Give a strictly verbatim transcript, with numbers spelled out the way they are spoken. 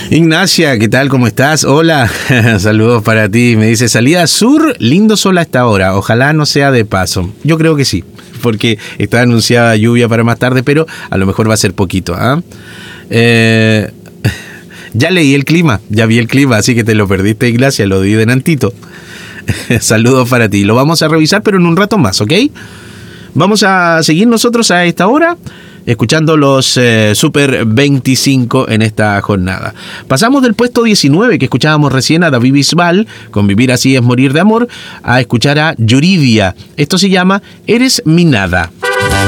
Ignacia, ¿qué tal? ¿Cómo estás? Hola, saludos para ti. Me dice, salida sur, lindo sol a esta hora. Ojalá no sea de paso. Yo creo que sí, porque está anunciada lluvia para más tarde, pero a lo mejor va a ser poquito. ¿eh? Eh, ya leí el clima, ya vi el clima, así que te lo perdiste, Ignacia, lo di delantito. Saludos para ti. Lo vamos a revisar, pero en un rato más, ¿ok? Vamos a seguir nosotros a esta hora, escuchando los eh, Super veinticinco en esta jornada. Pasamos del puesto diecinueve, que escuchábamos recién, a David Bisbal, con Vivir así es morir de amor, a escuchar a Yuridia. Esto se llama Eres mi nada.